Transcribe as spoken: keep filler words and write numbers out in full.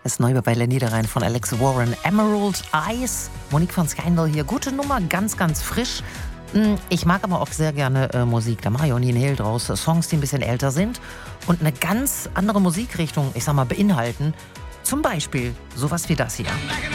Ist neu bei Lenny Niederrhein von Alex Warren. Emerald Eyes. Monique von Scandal hier. Gute Nummer, ganz, ganz frisch. Ich mag aber auch sehr gerne äh, Musik. Da mache ich auch nie einen Hehl draus. Songs, die ein bisschen älter sind und eine ganz andere Musikrichtung, ich sag mal, beinhalten. Zum Beispiel sowas wie das hier.